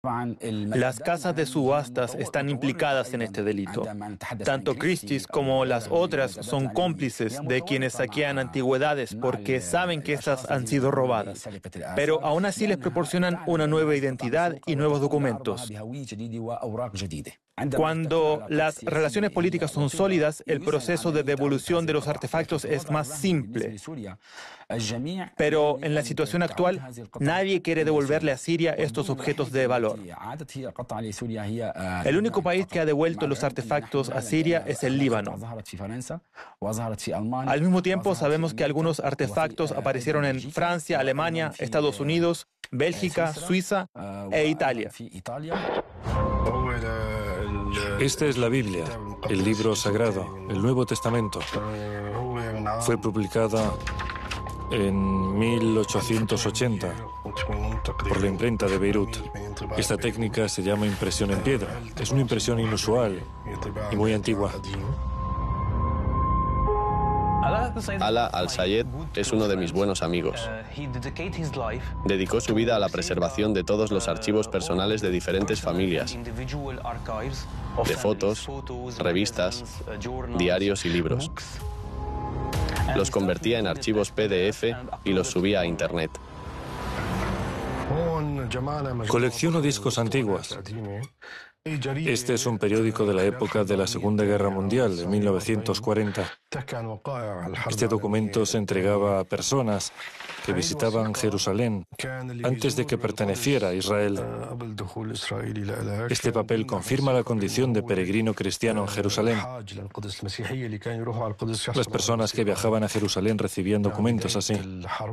Las casas de subastas están implicadas en este delito. Tanto Christie's como las otras son cómplices de quienes saquean antigüedades porque saben que estas han sido robadas. Pero aún así les proporcionan una nueva identidad y nuevos documentos. Cuando las relaciones políticas son sólidas, el proceso de devolución de los artefactos es más simple. Pero en la situación actual, nadie quiere devolverle a Siria estos objetos de valor. El único país que ha devuelto los artefactos a Siria es el Líbano. Al mismo tiempo, sabemos que algunos artefactos aparecieron en Francia, Alemania, Estados Unidos, Bélgica, Suiza e Italia. Esta es la Biblia, el libro sagrado, el Nuevo Testamento. Fue publicada en 1880 por la imprenta de Beirut. Esta técnica se llama impresión en piedra. Es una impresión inusual y muy antigua. Ala Al-Sayed es uno de mis buenos amigos. Dedicó su vida a la preservación de todos los archivos personales de diferentes familias, de fotos, revistas, diarios y libros. Los convertía en archivos PDF y los subía a Internet. Colecciono discos antiguos. Este es un periódico de la época de la Segunda Guerra Mundial, de 1940. Este documento se entregaba a personas que visitaban Jerusalén antes de que perteneciera a Israel. Este papel confirma la condición de peregrino cristiano en Jerusalén. Las personas que viajaban a Jerusalén recibían documentos así.